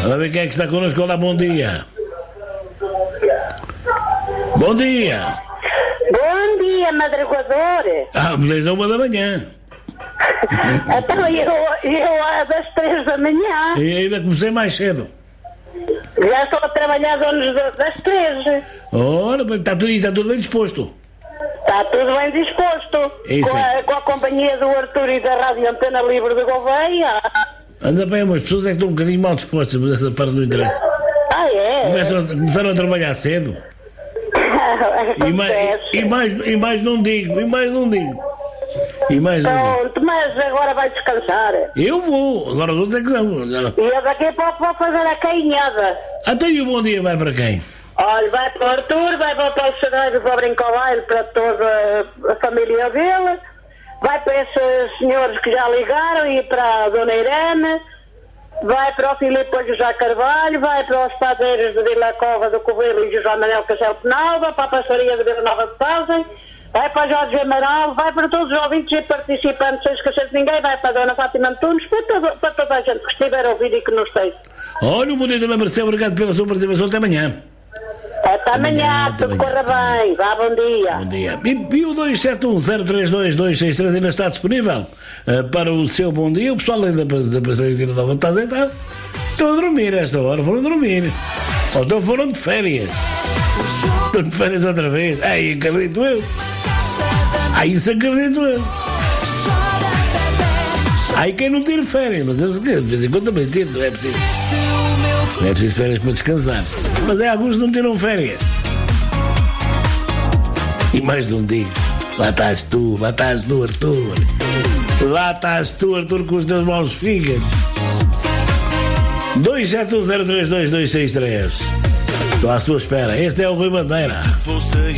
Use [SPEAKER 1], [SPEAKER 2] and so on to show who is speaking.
[SPEAKER 1] Vamos ver quem é que está connosco. Olá, bom dia. Bom dia.
[SPEAKER 2] Bom dia, madrugador.
[SPEAKER 1] Desde 1 da manhã.
[SPEAKER 2] Então eu das 3 da manhã.
[SPEAKER 1] E ainda comecei mais cedo.
[SPEAKER 2] Já estou a trabalhar das 3.
[SPEAKER 1] Ora, está tudo bem disposto.
[SPEAKER 2] Está tudo bem disposto.
[SPEAKER 1] Isso.
[SPEAKER 2] Com a companhia do Arthur e da Rádio Antena Livre de Gouveia.
[SPEAKER 1] Anda bem, umas pessoas é que estão um bocadinho mal dispostas, mas essa parte não interessa.
[SPEAKER 2] É?
[SPEAKER 1] Começaram a trabalhar cedo. E mais não digo.
[SPEAKER 2] Pronto, mas agora vai descansar.
[SPEAKER 1] Eu vou, agora não sei que não.
[SPEAKER 2] E eu daqui a pouco vou fazer a cainhada.
[SPEAKER 1] Até o bom dia vai para quem?
[SPEAKER 2] Olha, vai para o Arthur, vai para o Paulo Cedeiro, para o Brincobaile, para toda a família dele. Vai para esses senhores que já ligaram e para a Dona Irene. Vai para o Filipe José Carvalho, vai para os padeiros de Vila Cova do Covelo e José Manuel Castelo Penalva, para a pastoria de Vila Nova de Pazem, vai para Jorge Amaral, vai para todos os ouvintes e participantes, sem esquecer de ninguém, vai para a Dona Fátima Antunes, para toda a gente que estiver a ouvir e que nos tem.
[SPEAKER 1] Olha, o bonito também, Marcelo, obrigado pela sua participação, até amanhã.
[SPEAKER 2] Até amanhã, tudo corra bem, vá, bom dia.
[SPEAKER 1] Bom dia. E o 271-032-263 ainda está disponível para o seu bom dia. O pessoal ainda da pastoria de Vila Nova está deitado. Estão a dormir a esta hora, foram dormir. Ou então foram de férias. Estão de férias outra vez. Aí acredito eu. Aí isso acredito eu. Aí quem não tira férias, mas eu de vez em quando também tiro, não é preciso. Não é preciso férias para descansar. Mas alguns não tiram férias. E mais não digo. Lá estás tu, Arthur. Lá estás tu, Arthur, com os teus maus fígados. 271032263. Estou à sua espera. Este é o Rui Bandeira.